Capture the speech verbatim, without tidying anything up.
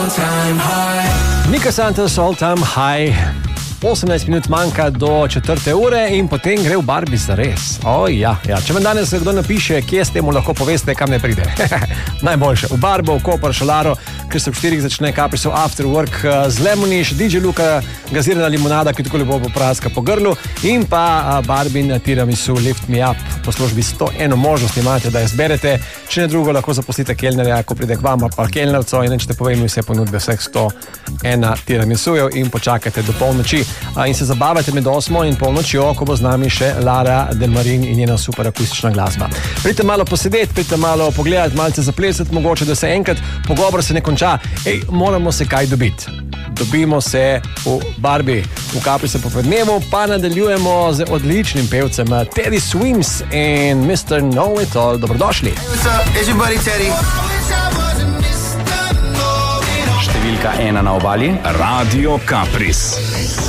Nika Santos, All Time High. osemnajst minut manjka do četrte ure in potem gre v Barbie za res. O, ja, ja. Če vam danes kdo napiše, kje ste, mu lahko poveste, kam ne pride. Najboljše. V Barbo, v Koper, Šalaro, ker se v štirih začne Caprisov After Work z Lemoniš, D J Luka, gazirana limonada, ki tako lepo popraska po grlu in pa Barbie na tiramisu Lift Me Up. Po službi sto eno možnost imate, da jo zberete. Če ne drugo, lahko zaposlite kelnerja, ko pride k vam, pa kelnerco in nečete povedali vse ponudbe vseh sto ena tiramisujev in počakajte do polnoči. In se zabavajte med osmo in polnočjo, ko bo z nami še Lara Delmarin in njena super akustična glasba. Pridite malo posedeti, pridite malo pogledati, malce zaplesati, mogoče, da se enkrat pogovor se ne konča. Ej, moramo se kaj dobiti. Dobimo se v Barbie, v Caprisem popodnevu, pa nadaljujemo z odličnim pevcem Teddy Swims in mister Know It All. Dobrodošli. Številka ena na obali, Radio Capris.